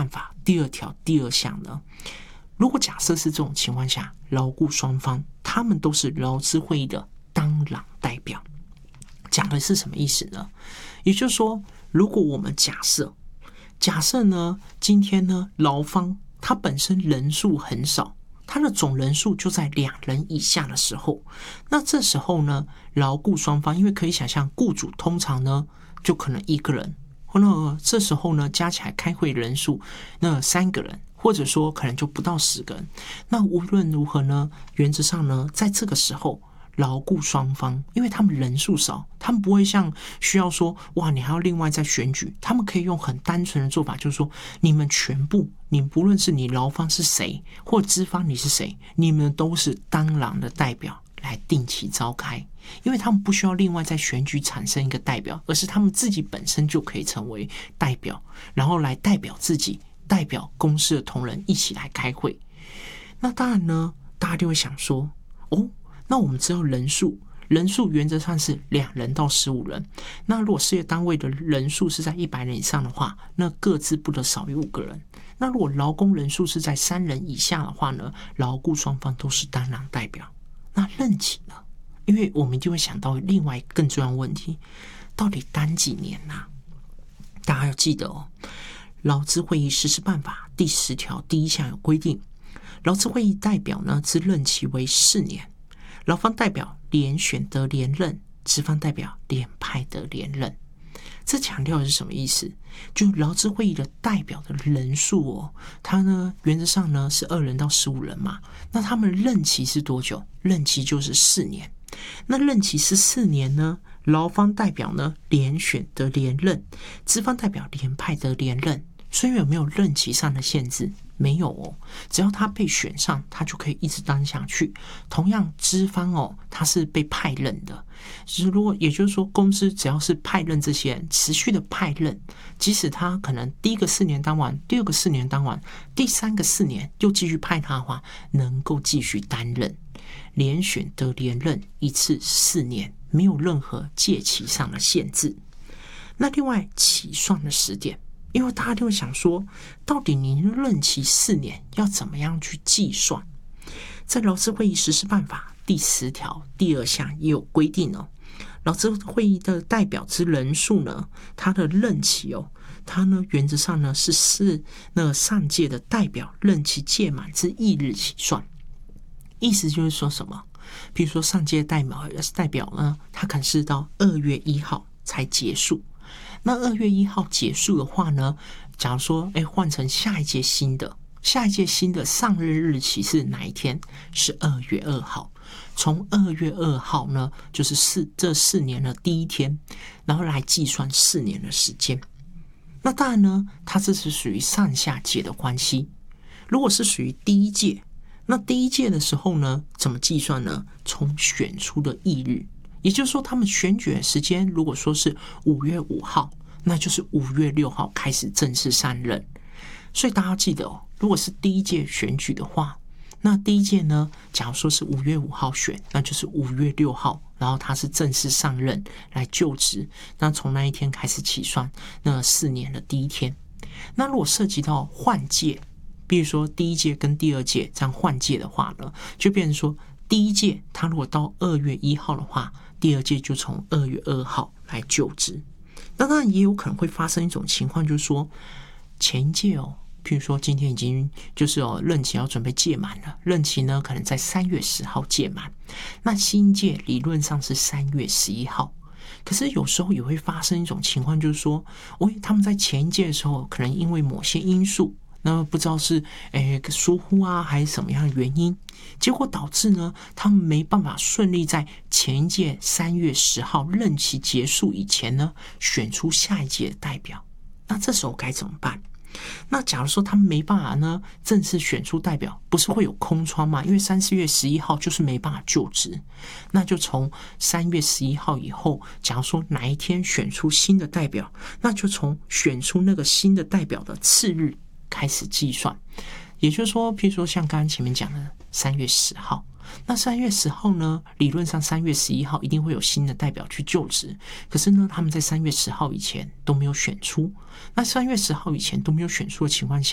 办法第2条第2项呢，如果假设是这种情况下，劳雇双方他们都是劳资会议的当然代表，讲的是什么意思呢？也就是说，如果我们假设呢，今天呢劳方他本身人数很少，他的总人数就在2人以下的时候，那这时候呢，劳雇双方因为可以想象，雇主通常呢就可能1个人，那这时候呢加起来开会人数那3个人，或者说可能就不到10个人。那无论如何呢，原则上呢，在这个时候，劳雇双方因为他们人数少，他们不会像需要说哇你还要另外再选举，他们可以用很单纯的做法，就是说你们全部，你不论是你劳方是谁或资方你是谁，你们都是当然的代表来定期召开，因为他们不需要另外再选举产生一个代表，而是他们自己本身就可以成为代表，然后来代表自己，代表公司的同仁一起来开会。那当然呢，大家就会想说那我们知道人数原则上是2人到15人，那如果事业单位的人数是在100人以上的话，那各自不得少于5个人。那如果劳工人数是在3人以下的话呢，劳雇双方都是当然代表。那任期呢？因为我们就会想到另外更重要的问题，到底单几年啊？大家要记得劳资会议实施办法第10条第1项有规定，劳资会议代表呢之任期为4年，劳方代表连选得连任，资方代表连派得连任。这强调的是什么意思？就劳资会议的代表的人数它呢原则上呢是2人到15人嘛，那他们的任期是多久？任期就是4年。那任期是4年呢，劳方代表呢连选得连任，资方代表连派得连任。所以有没有任期上的限制？没有只要他被选上，他就可以一直当下去。同样资方他是被派任的，也就是说公司只要是派任这些人持续的派任，即使他可能第1个4年当完，第2个4年当完，第3个4年又继续派他的话，能够继续担任，连选得连任一次4年，没有任何届期上的限制。那另外起算的时点，因为大家就会想说，到底您的任期4年要怎么样去计算？在劳资会议实施办法第10条第2项也有规定劳资会议的代表之人数呢，它的任期它呢原则上呢是那上届的代表任期届满之翌日起算。意思就是说什么？比如说上届代表呢，它可能是到2月1号才结束。那2月1号结束的话呢，假如说换成下一届新的上任日期是哪一天？是2月2号。从2月2号呢，就是这4年的第1天，然后来计算4年的时间。那当然呢，它这是属于上下届的关系。如果是属于第1届，那第1届的时候呢，怎么计算呢？从选出的翌日。也就是说，他们选举的时间如果说是5月5号，那就是5月6号开始正式上任。所以大家要记得如果是第1届选举的话，那第1届呢，假如说是5月5号选，那就是5月6号，然后他是正式上任来就职，那从那一天开始起算那4年的第1天。那如果涉及到换届，比如说第1届跟第2届这样换届的话呢，就变成说第1届他如果到2月1号的话，第2届就从2月2号来就职。那当然也有可能会发生一种情况，就是说前一届譬如说今天已经就是任期要准备届满了，任期呢可能在3月10号届满，那新届理论上是3月11号。可是有时候也会发生一种情况，就是说他们在前一届的时候可能因为某些因素，那不知道是疏忽啊还是什么样的原因，结果导致呢他们没办法顺利在前一届3月10号任期结束以前呢选出下一届的代表。那这时候该怎么办？那假如说他们没办法呢正式选出代表，不是会有空窗吗？因为3、4月11号就是没办法就职，那就从3月11号以后，假如说哪一天选出新的代表，那就从选出那个新的代表的次日开始计算。也就是说，譬如说像刚刚前面讲的3月10号，那3月10号呢，理论上3月11号一定会有新的代表去就职，可是呢他们在3月10号以前都没有选出，那3月10号以前都没有选出的情况下，